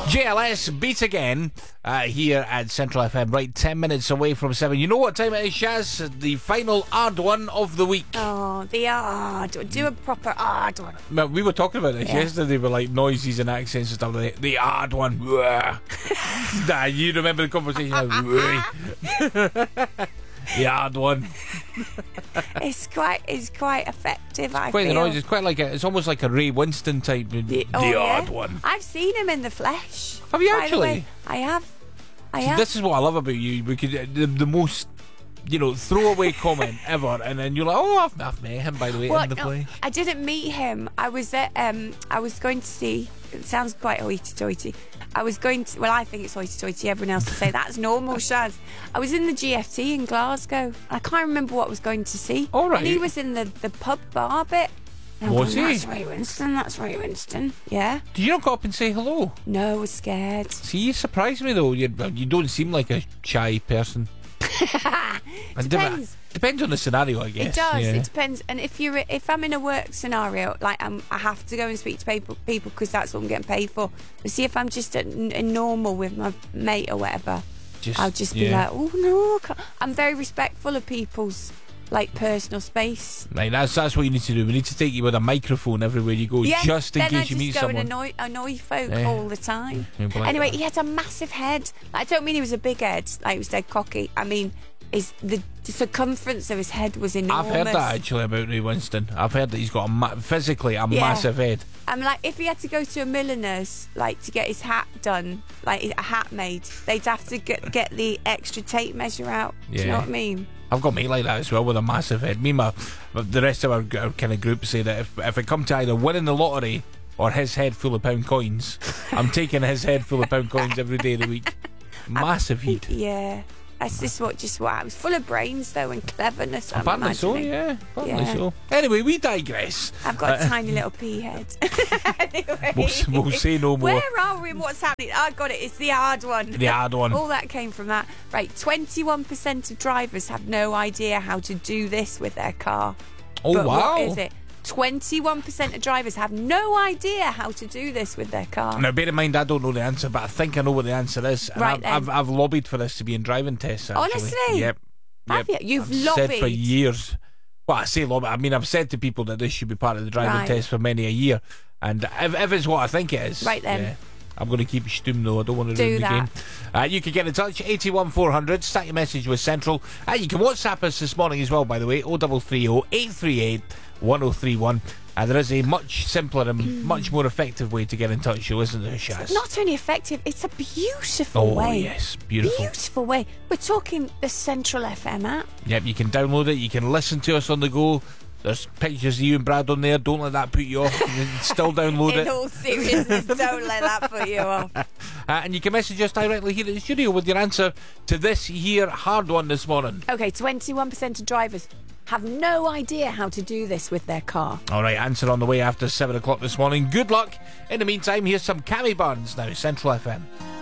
JLS Beat Again here at Central FM, right 10 minutes away from 7. You know what time it is, Shaz? The final hard one of the week. Oh, the hard. Do a proper hard one. Well, we were talking about this yesterday with like noises and accents and stuff. The hard one. Nah, you remember the conversation? The hard one. It's quite effective. I Quite feel. the noise. It's quite like it's almost like a Ray Winston type. The hard one. I've seen him in the flesh. Have you by the actually? way. I have. This is what I love about you. We could the most, throwaway comment ever, and then you're like, oh, I've met him, by the way, in the play. I didn't meet him. I was at, I was going to see. It sounds quite hoity-toity. I was going to. Well, I think it's hoity-toity. Everyone else will say that's normal, Shaz. I was in the GFT in Glasgow. I can't remember what I was going to see. All right. And he was in the pub bar bit. Was he? That's Ray Winston. That's Ray Winston. Yeah. Did you not go up and say hello? No, I was scared. See, you surprised me though. You don't seem like a shy person. Depends. Depends on the scenario, I guess. It does. Yeah. It depends. And if I'm in a work scenario, like I have to go and speak to people because that's what I'm getting paid for. But see, if I'm just in normal with my mate or whatever, I'll just be like, oh no, I'm very respectful of people's personal space. Right, that's what you need to do. We need to take you with a microphone everywhere you go, just in case you meet someone. Then I just go and annoy folk all the time. Anyway, he had a massive head. I don't mean he was a big head, like he was dead cocky. I mean, the circumference of his head was enormous. I've heard that actually about Ray Winston. I've heard that he's got physically a massive head. I'm like, if he had to go to a milliner's, to get his hat done, a hat made, they'd have to get the extra tape measure out. Do you know what I mean? I've got a mate like that as well with a massive head. Me and the rest of our kind of group say that if it come to either winning the lottery or his head full of pound coins, I'm taking his head full of pound coins every day of the week. Massive heat. Yeah. That's just what I was full of brains though and cleverness. Apparently so, yeah. Apparently so. Anyway, we digress. I've got a tiny little pea head. Anyway. We'll say no more. Where are we and what's happening? I got it. It's the hard one. The hard one. All that came from that. Right, 21% of drivers have no idea how to do this with their car. Oh, but wow. What is it? 21% of drivers have no idea how to do this with their car. Now, bear in mind, I don't know the answer, but I think I know what the answer is. And right, I've lobbied for this to be in driving tests, actually. Honestly? Yep. Have you? You've I've lobbied? said for years. Well, I say lobby. I mean, I've said to people that this should be part of the driving test for many a year. And if it's what I think it is... Right then. Yeah, I'm going to keep stum though. I don't want to ruin the game. You can get in touch, 81400. Start your message with Central. You can WhatsApp us this morning as well, by the way, 0330 838 1031. There is a much simpler and much more effective way to get in touch, isn't there, Shaz? It's not only effective, it's a beautiful way. Oh, yes, beautiful. Beautiful way. We're talking the Central FM app. Yep, you can download it. You can listen to us on the go. There's pictures of you and Brad on there. Don't let that put you off. You can still download it. In all seriousness, don't let that put you off. And you can message us directly here at the studio with your answer to this here hard one this morning. Okay, 21% of drivers have no idea how to do this with their car. Alright, answer on the way after 7 o'clock this morning. Good luck. In the meantime, here's some Cammy Barnes now, Central FM.